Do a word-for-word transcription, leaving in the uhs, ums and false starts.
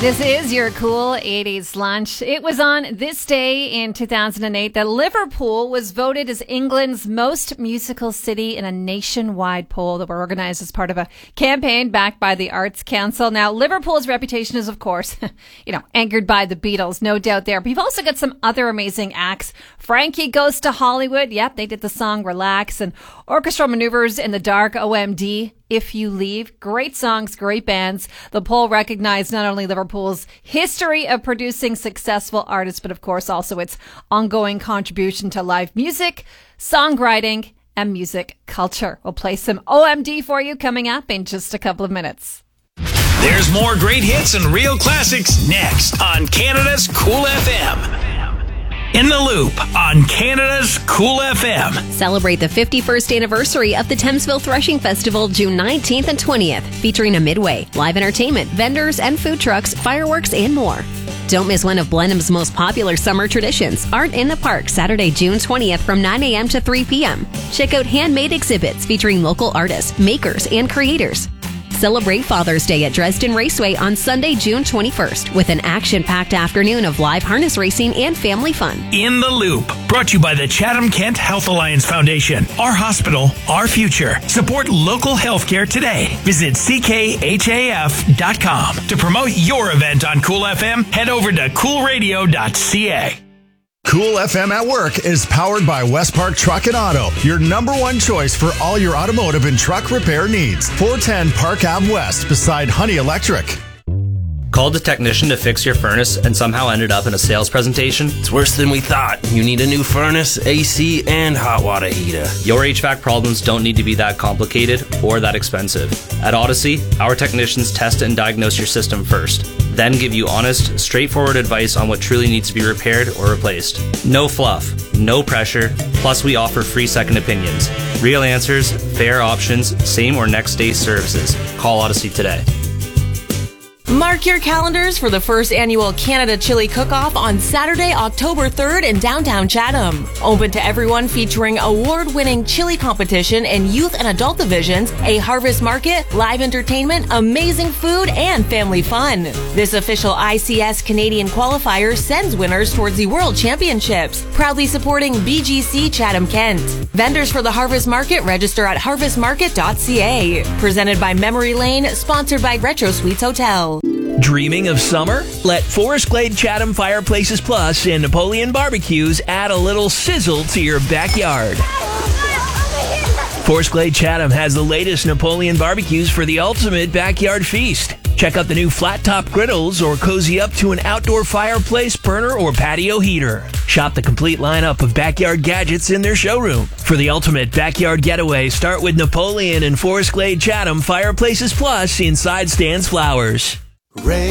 This is your cool eighties lunch. It was on this day in two thousand eight that Liverpool was voted as England's most musical city in a nationwide poll that were organized as part of a campaign backed by the Arts Council. Now, Liverpool's reputation is, of course, you know, anchored by the Beatles, no doubt there. But you've also got some other amazing acts. Frankie Goes to Hollywood. Yep, they did the song Relax, and Orchestral Maneuvers in the Dark, O M D. If You Leave. Great songs, great bands. The poll recognized not only Liverpool's history of producing successful artists, but of course also its ongoing contribution to live music, songwriting, and music culture. We'll play some O M D for you coming up in just a couple of minutes. There's more great hits and real classics next on Canada's Cool F M. In the Loop on Canada's Cool F M. Celebrate the fifty-first anniversary of the Thamesville Threshing Festival June nineteenth and twentieth, featuring a midway, live entertainment, vendors and food trucks, fireworks, and more. Don't miss one of Blenheim's most popular summer traditions, Art in the Park, Saturday, June twentieth from nine a.m. to three p.m. Check out handmade exhibits featuring local artists, makers, and creators. Celebrate Father's Day at Dresden Raceway on Sunday, June twenty-first with an action-packed afternoon of live harness racing and family fun. In the Loop, brought to you by the Chatham-Kent Health Alliance Foundation. Our hospital, our future. Support local healthcare today. Visit c k h a f dot com. To promote your event on Cool F M, head over to cool radio dot c a. Cool F M at Work is powered by West Park Truck and Auto, your number one choice for all your automotive and truck repair needs. four ten Park Ave West, beside Honey Electric. Called a technician to fix your furnace and somehow ended up in a sales presentation? It's worse than we thought. You need a new furnace, A C, and hot water heater. Your H V A C problems don't need to be that complicated or that expensive. At Odyssey, our technicians test and diagnose your system first, then give you honest, straightforward advice on what truly needs to be repaired or replaced. No fluff, no pressure, plus we offer free second opinions. Real answers, fair options, same or next day services. Call Odyssey today. Mark your calendars for the first annual Canada Chili Cook-Off on Saturday, October third in downtown Chatham. Open to everyone, featuring award-winning chili competition in youth and adult divisions, a harvest market, live entertainment, amazing food, and family fun. This official I C S Canadian qualifier sends winners towards the World Championships, proudly supporting B G C Chatham-Kent. Vendors for the Harvest Market register at harvest market dot c a. Presented by Memory Lane, sponsored by Retro Suites Hotel. Dreaming of summer? Let Forest Glade Chatham Fireplaces Plus and Napoleon Barbecues add a little sizzle to your backyard. Forest Glade Chatham has the latest Napoleon barbecues for the ultimate backyard feast. Check out the new flat-top griddles or cozy up to an outdoor fireplace, burner, or patio heater. Shop the complete lineup of backyard gadgets in their showroom. For the ultimate backyard getaway, start with Napoleon and Forest Glade Chatham Fireplaces Plus inside Stan's Flowers. Rain.